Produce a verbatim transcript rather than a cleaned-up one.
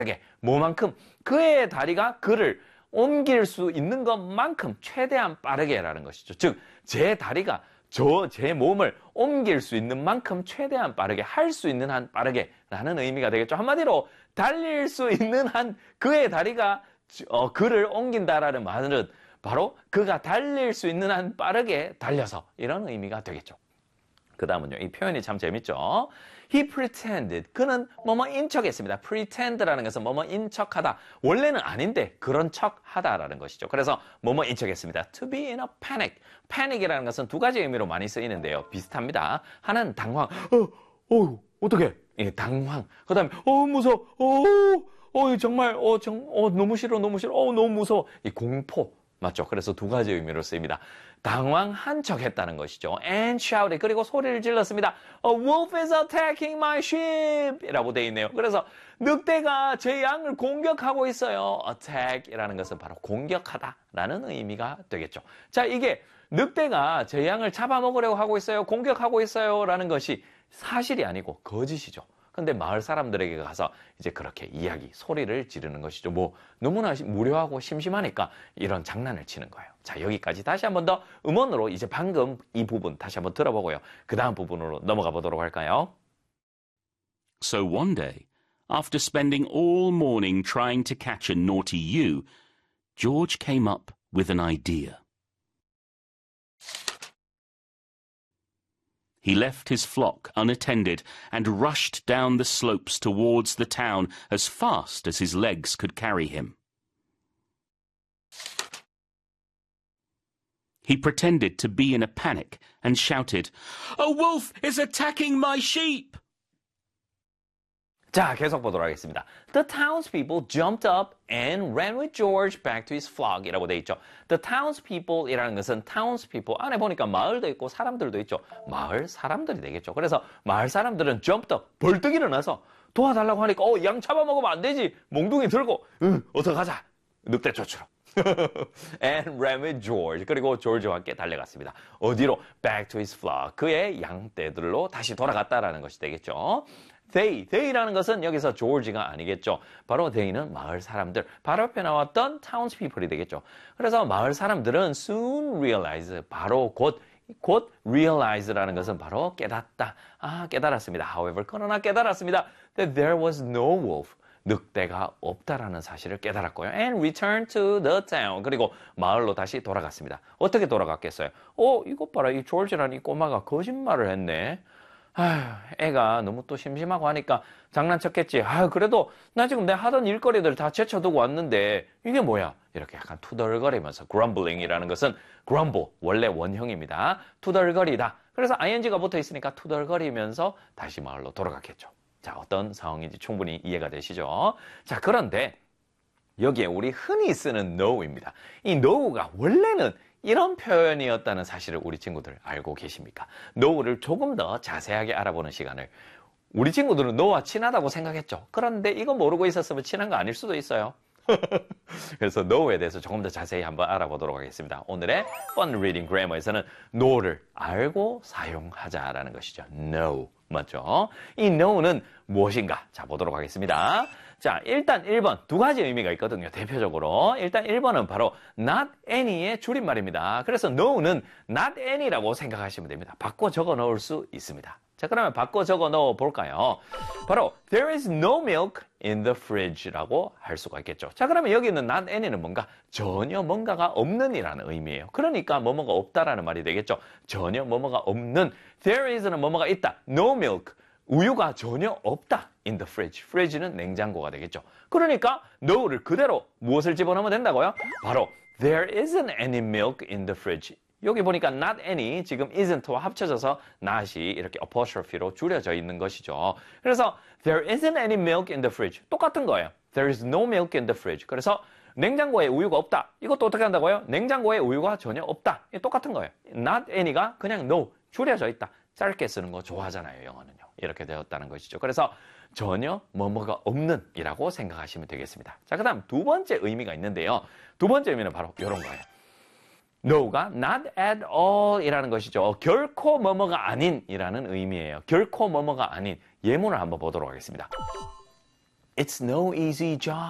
빠르게, 뭐만큼? 그의 다리가 그를 옮길 수 있는 것만큼 최대한 빠르게라는 것이죠. 즉, 제 다리가 저, 제 몸을 옮길 수 있는 만큼 최대한 빠르게, 할 수 있는 한 빠르게 라는 의미가 되겠죠. 한마디로 달릴 수 있는 한 그의 다리가 어, 그를 옮긴다라는 말은 바로 그가 달릴 수 있는 한 빠르게 달려서 이런 의미가 되겠죠. 그 다음은요. 이 표현이 참 재밌죠. He pretended. 그는 뭐뭐인 척했습니다. pretend라는 것은 뭐뭐인 척하다. 원래는 아닌데 그런 척하다라는 것이죠. 그래서 뭐뭐인 척했습니다. To be in a panic. panic이라는 것은 두 가지 의미로 많이 쓰이는데요. 비슷합니다. 하나는 당황. 어, 어, 어떡해? 예, 당황. 그 다음에 어, 무서워. 어, 어, 정말 어, 정, 어, 너무 싫어, 너무 싫어. 어, 너무 무서워. 이 공포. 맞죠? 그래서 두 가지 의미로 쓰입니다. 당황한 척 했다는 것이죠. And shouted. 그리고 소리를 질렀습니다. A wolf is attacking my sheep. 이라고 되어 있네요. 그래서 늑대가 제 양을 공격하고 있어요. attack 이라는 것은 바로 공격하다 라는 의미가 되겠죠. 자, 이게 늑대가 제 양을 잡아먹으려고 하고 있어요. 공격하고 있어요. 라는 것이 사실이 아니고 거짓이죠. 근데 마을 사람들에게 가서 이제 그렇게 이야기, 소리를 지르는 것이죠. 뭐 너무나 무료하고 심심하니까 이런 장난을 치는 거예요. 자, 여기까지 다시 한 번 더 음원으로 이제 방금 이 부분 다시 한번 들어보고요. 그 다음 부분으로 넘어가 보도록 할까요? So one day, after spending all morning trying to catch a naughty ewe, George came up with an idea. He left his flock unattended and rushed down the slopes towards the town as fast as his legs could carry him. He pretended to be in a panic and shouted, "A wolf is attacking my sheep!" 자, 계속 보도록 하겠습니다. The townspeople jumped up and ran with George back to his flock 이라고 돼 있죠. The townspeople 이라는 것은 townspeople 안에 보니까 마을도 있고 사람들도 있죠. 마을 사람들이 되겠죠. 그래서 마을 사람들은 jumped up, 벌떡 일어나서 도와달라고 하니까 어, 양 잡아먹으면 안 되지. 몽둥이 들고 응, 어서 가자. 늑대 쫓으러. And ran with George. 그리고 조지와 함께 달려갔습니다. 어디로? Back to his flock. 그의 양떼들로 다시 돌아갔다라는 것이 되겠죠. They, they라는 것은 여기서 조지가 아니겠죠. 바로 they는 마을 사람들, 바로 앞에 나왔던 townspeople이 되겠죠. 그래서 마을 사람들은 soon realize, 바로 곧, 곧 realize라는 것은 바로 깨닫다. 아, 깨달았습니다. However, 그러나 깨달았습니다. That there was no wolf. 늑대가 없다라는 사실을 깨달았고요. And returned to the town. 그리고 마을로 다시 돌아갔습니다. 어떻게 돌아갔겠어요? 어, 이것 봐라. 이 조지라는 이 꼬마가 거짓말을 했네. 아휴, 애가 너무 또 심심하고 하니까 장난쳤겠지. 아휴, 그래도 나 지금 내 하던 일거리들 다 제쳐두고 왔는데 이게 뭐야? 이렇게 약간 투덜거리면서 grumbling이라는 것은 grumble, 원래 원형입니다. 투덜거리다. 그래서 ing가 붙어 있으니까 투덜거리면서 다시 마을로 돌아갔겠죠. 자, 어떤 상황인지 충분히 이해가 되시죠? 자, 그런데 여기에 우리 흔히 쓰는 no입니다. 이 no가 원래는 이런 표현이었다는 사실을 우리 친구들 알고 계십니까? no를 조금 더 자세하게 알아보는 시간을. 우리 친구들은 no와 친하다고 생각했죠. 그런데 이거 모르고 있었으면 친한 거 아닐 수도 있어요. 그래서 no에 대해서 조금 더 자세히 한번 알아보도록 하겠습니다. 오늘의 Fun Reading Grammar에서는 no를 알고 사용하자라는 것이죠. no. 맞죠? 이 no는 무엇인가? 자, 보도록 하겠습니다. 자, 일단 일 번 두 가지 의미가 있거든요. 대표적으로. 일단 일 번은 바로 not any의 줄임말입니다. 그래서 no는 not any라고 생각하시면 됩니다. 바꿔 적어 넣을 수 있습니다. 자, 그러면 바꿔 적어 넣어 볼까요? 바로 there is no milk in the fridge라고 할 수가 있겠죠. 자, 그러면 여기 있는 not any는 뭔가 전혀 뭔가가 없는 이라는 의미예요. 그러니까 뭐뭐가 없다라는 말이 되겠죠. 전혀 뭐뭐가 없는. there is는 뭐뭐가 있다. no milk. 우유가 전혀 없다. in the fridge. fridge는 냉장고가 되겠죠. 그러니까 no를 그대로 무엇을 집어넣으면 된다고요? 바로 there isn't any milk in the fridge. 여기 보니까 not any, 지금 isn't와 합쳐져서 not이 이렇게 apostrophe로 줄여져 있는 것이죠. 그래서 there isn't any milk in the fridge. 똑같은 거예요. There is no milk in the fridge. 그래서 냉장고에 우유가 없다. 이것도 어떻게 한다고요? 냉장고에 우유가 전혀 없다. 똑같은 거예요. not any가 그냥 no, 줄여져 있다. 짧게 쓰는 거 좋아하잖아요, 영어는요. 이렇게 되었다는 것이죠. 그래서 전혀 뭐뭐가 없는 이라고 생각하시면 되겠습니다. 자, 그 다음 두 번째 의미가 있는데요. 두 번째 의미는 바로 이런 거예요. no가 not at all 이라는 것이죠. 결코 뭐뭐가 아닌 이라는 의미예요. 결코 뭐뭐가 아닌 예문을 한번 보도록 하겠습니다. It's no easy job.